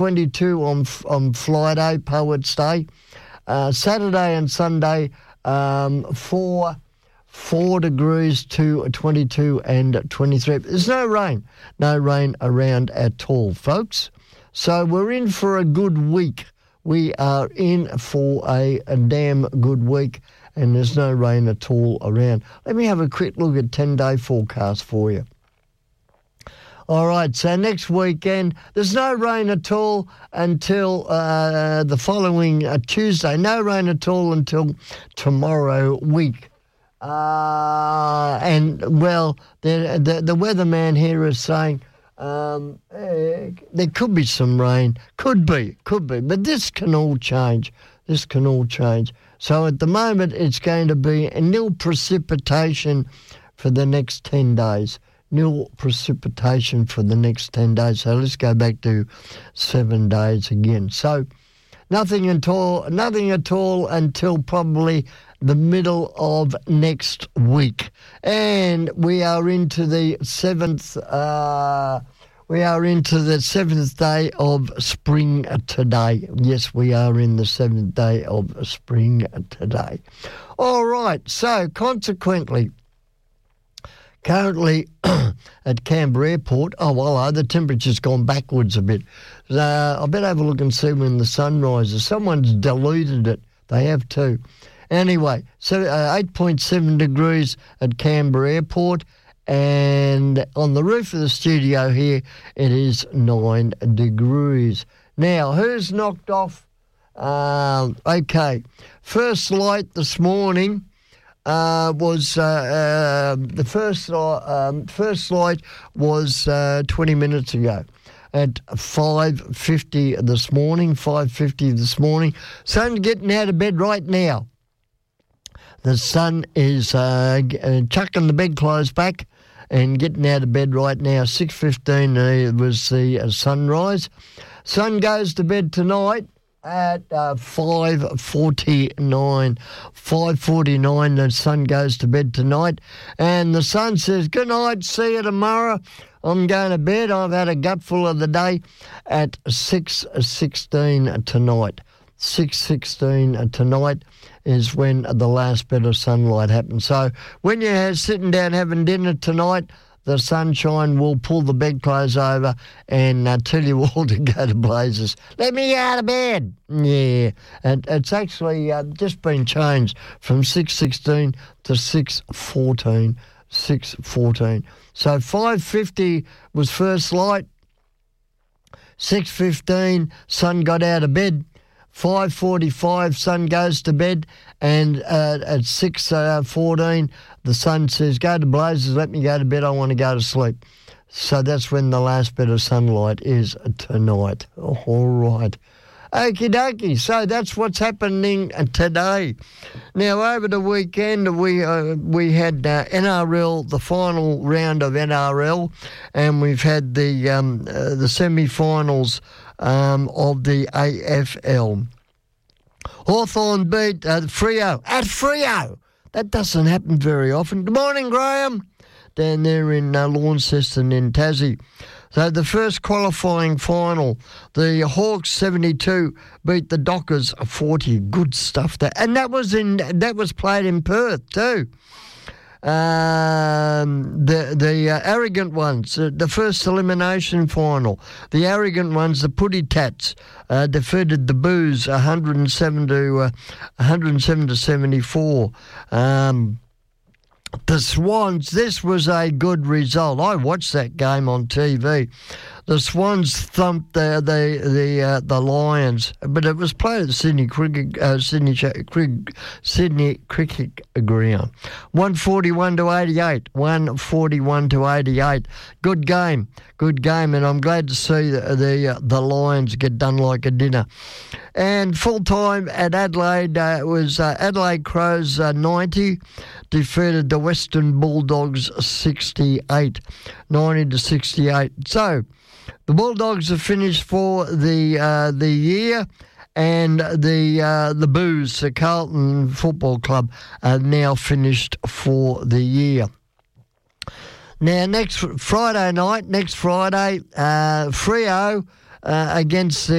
22 on Friday, Poets Day. Saturday and Sunday, 4 degrees to 22 and 23. There's no rain around at all, folks. So we're in for a good week. We are in for a damn good week, and there's no rain at all around. Let me have a quick look at 10-day forecast for you. All right, so next weekend, there's no rain at all until the following Tuesday. No rain at all until tomorrow week. And, well, the weatherman here is saying there could be some rain. Could be. But this can all change. So at the moment, it's going to be a nil precipitation for the next 10 days. So let's go back to 7 days again. So nothing at all until probably the middle of next week. And we are into the seventh day of spring today. Yes, we are in the 7th day of spring today. All right, so consequently, currently at Canberra Airport, the temperature's gone backwards a bit. I better have a look and see when the sun rises. Someone's diluted it. They have too. Anyway, so 8.7 degrees at Canberra Airport, and on the roof of the studio here, it is 9 degrees. Now, who's knocked off? Okay, first light this morning was the first light was 20 minutes ago at 5:50 this morning. Sun's getting out of bed right now. The sun is chucking the bedclothes back and getting out of bed right now. 6:15 was the sunrise. Sun goes to bed tonight at 5:49. 5:49, the sun goes to bed tonight. And the sun says, good night, see you tomorrow. I'm going to bed. I've had a gutful of the day at 6:16 tonight. 6:16 tonight is when the last bit of sunlight happens. So when you're sitting down having dinner tonight, the sunshine will pull the bedclothes over and tell you all to go to blazes. Let me out of bed. Yeah, and it's actually just been changed from 6:16 to 6:14. 6:14. So 5:50 was first light. 6:15, sun got out of bed. 5:45, sun goes to bed, and at 6:14, the sun says, go to blazes, let me go to bed, I want to go to sleep. So that's when the last bit of sunlight is tonight. All right. Okie dokie, so that's what's happening today. Now, over the weekend, we had NRL, the final round of NRL, and we've had the semi-finals of the AFL. Hawthorn beat Freo at Freo. That doesn't happen very often. Good morning, Graham. Down there in Launceston in Tassie. So the first qualifying final, the Hawks 72 beat the Dockers 40. Good stuff there, and that was played in Perth too. The arrogant ones, the first elimination final. The arrogant ones, the Putty Tats, defeated the Boos 107 to 74. The Swans, this was a good result. I watched that game on TV. The Swans thumped the Lions, but it was played at the Sydney Cricket Ground. 141 to 88. 141 to 88. Good game, and I'm glad to see the Lions get done like a dinner. And full time at Adelaide, it was Adelaide Crows 90 defeated the Western Bulldogs 68, 90 to 68. So the Bulldogs have finished for the year, and the Boos, the Carlton Football Club, are now finished for the year. Now, next Friday, Freo against the